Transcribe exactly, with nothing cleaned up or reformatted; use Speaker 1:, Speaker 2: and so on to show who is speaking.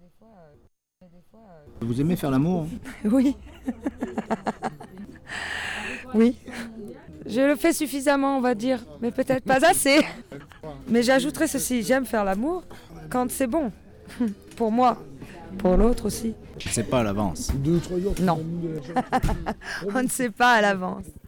Speaker 1: Vous aimez faire l'amour?
Speaker 2: Oui. Oui. Je le fais suffisamment, on va dire, mais peut-être pas assez. Mais j'ajouterai ceci, j'aime faire l'amour quand c'est bon. Pour moi, pour l'autre aussi.
Speaker 1: Je ne sais pas à l'avance.
Speaker 2: Non. On ne sait pas à l'avance.